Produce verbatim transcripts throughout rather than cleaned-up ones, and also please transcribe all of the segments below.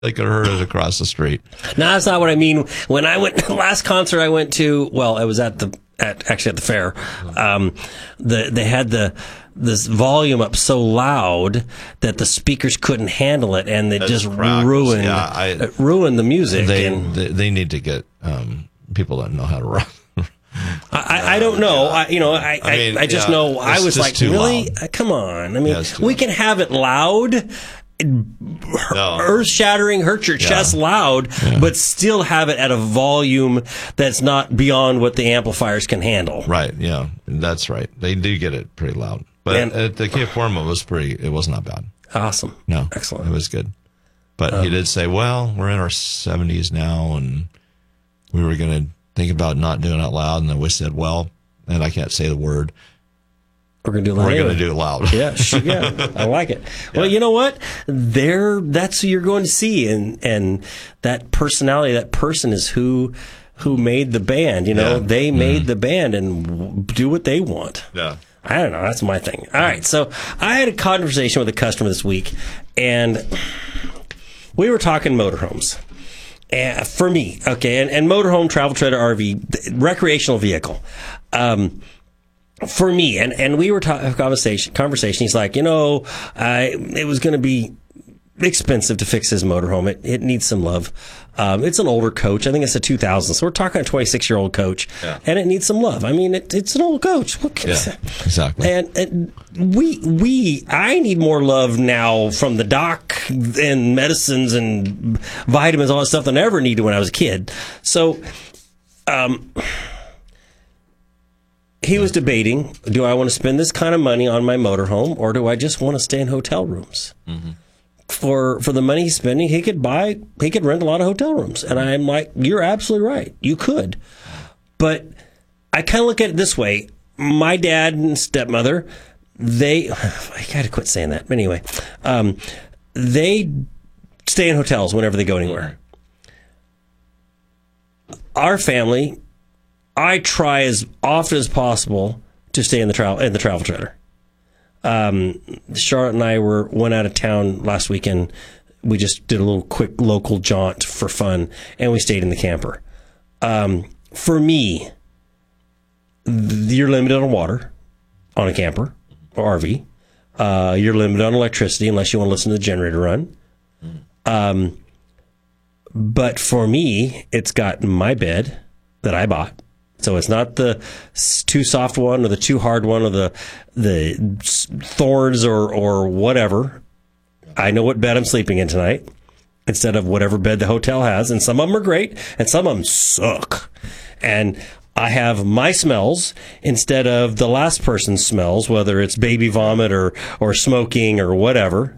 They could have heard it across the street. No, that's not what I mean. When I went last concert I went to, well, it was at the at actually at the fair. Um, the they had the this volume up so loud that the speakers couldn't handle it, and they That's just crackles. ruined Yeah, I, it ruined the music. They and they, they need to get um, people that know how to run. I, I don't know. I, you know, I, I mean, I, I just yeah, know. I it's was just like, too really? loud. Uh, Come on. I mean, Yeah, it's too we loud. can have it loud, No. earth shattering, hurt your Yeah. chest loud, Yeah. but still have it at a volume that's not beyond what the amplifiers can handle. Right, yeah, that's right. They do get it pretty loud. But And- at the Cape Forum, it was pretty, it was not bad. Awesome. No. Excellent. It was good. But Um, he did say, well, we're in our seventies now, and we were going to think about not doing it loud. And then we said, well, and I can't say the word, We're going to do it we're loud. going to do it loud. Yeah, sure, yeah, I like it. Well, you know what? There, that's who you're going to see, and and that personality, that person is who who made the band. You know, Yeah. they made the band and w- do what they want. Yeah. I don't know. That's my thing. All right. So I had a conversation with a customer this week, and we were talking motorhomes. And for me, okay, and, and motorhome, travel trailer, R V, recreational vehicle. Um, for me, and, and we were talking conversation. Conversation. He's like, you know, I it was going to be expensive to fix his motorhome. It it needs some love. Um, it's an older coach. I think it's a two thousand. So we're talking a twenty-six year old coach, Yeah. and it needs some love. I mean, it, it's an old coach. What can I Yeah, say? exactly. And, and we we I need more love now from the doc and medicines and vitamins, all that stuff than I ever needed when I was a kid. So, um. He was debating, do I want to spend this kind of money on my motorhome, or do I just want to stay in hotel rooms? Mm-hmm. For for the money he's spending, he could buy, he could rent a lot of hotel rooms. And I'm like, you're absolutely right. You could. But I kind of look at it this way. My dad and stepmother, they, I got to quit saying that. But anyway, um, they stay in hotels whenever they go anywhere. Our family, I try as often as possible to stay in the travel in the travel trailer. Um, Charlotte and I were went out of town last weekend. We just did a little quick local jaunt for fun, and we stayed in the camper. Um, for me, th- you're limited on water on a camper or R V. Uh, you're limited on electricity unless you want to listen to the generator run. Um, but for me, it's got my bed that I bought. So it's not the s- too soft one or the too hard one or the the s- thorns or or whatever. I know what bed I'm sleeping in tonight instead of whatever bed the hotel has. And some of them are great and some of them suck. And I have my smells instead of the last person's smells, whether it's baby vomit or, or smoking or whatever.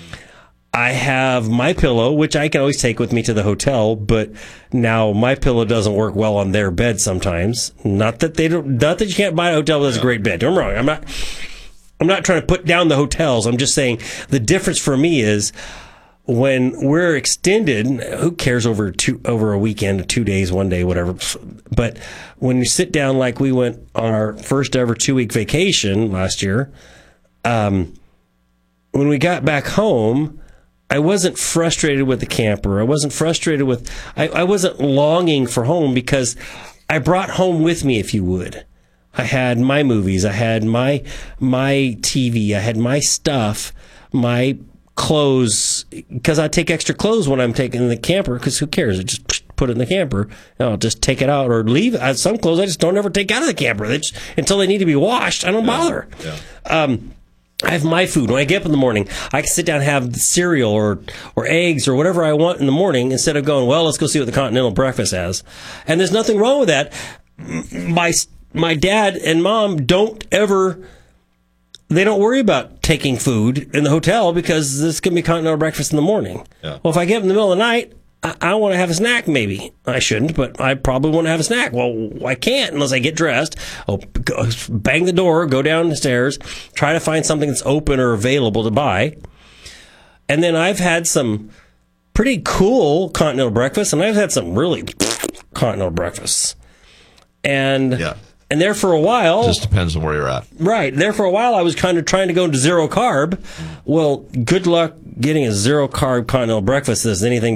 I have my pillow, which I can always take with me to the hotel, but now my pillow doesn't work well on their bed sometimes. Not that they don't, not that you can't buy a hotel that's a great bed. Don't get me wrong. I'm not, I'm not trying to put down the hotels. I'm just saying the difference for me is when we're extended, who cares over two, over a weekend, two days, one day, whatever. But when you sit down, like we went on our first ever two week vacation last year, um, when we got back home, I wasn't frustrated with the camper. I wasn't frustrated with, I, I wasn't longing for home because I brought home with me, if you would. I had my movies. I had my, my T V. I had my stuff, my clothes, because I take extra clothes when I'm taking the camper because who cares? I just put it in the camper. I'll just take it out or leave it. I have some clothes I just don't ever take out of the camper. They just, until they need to be washed, I don't Yeah. bother. Yeah. Um, I have my food. When I get up in the morning, I can sit down and have cereal or, or eggs or whatever I want in the morning instead of going, well, let's go see what the continental breakfast has. And there's nothing wrong with that. My, my dad and mom don't ever, they don't worry about taking food in the hotel because this can be continental breakfast in the morning. Yeah. Well, if I get up in the middle of the night, I, I want to have a snack maybe. I shouldn't, but I probably want to have a snack. Well, I can't unless I get dressed. I'll go, bang the door, go down the stairs, try to find something that's open or available to buy. And then I've had some pretty cool continental breakfasts, and I've had some really continental breakfasts. And Yeah. And there for a while, Just depends on where you're at. right, there for a while, I was kind of trying to go into zero carb. Well, good luck getting a zero carb continental breakfast that's anything